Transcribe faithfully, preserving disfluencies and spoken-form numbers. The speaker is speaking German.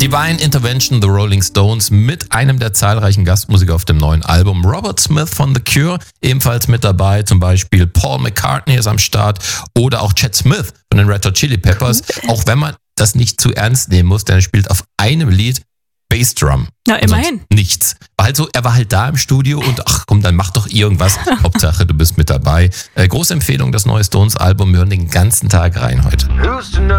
Divine Intervention, The Rolling Stones mit einem der zahlreichen Gastmusiker auf dem neuen Album. Robert Smith von The Cure ebenfalls mit dabei, zum Beispiel Paul McCartney ist am Start oder auch Chad Smith von den Red Hot Chili Peppers. Auch wenn man das nicht zu ernst nehmen muss, denn er spielt auf einem Lied Bassdrum. Na, immerhin. Nichts. Also er war halt da im Studio und ach komm, dann mach doch irgendwas. Hauptsache, du bist mit dabei. Äh, große Empfehlung, das neue Stones-Album. Wir hören den ganzen Tag rein heute.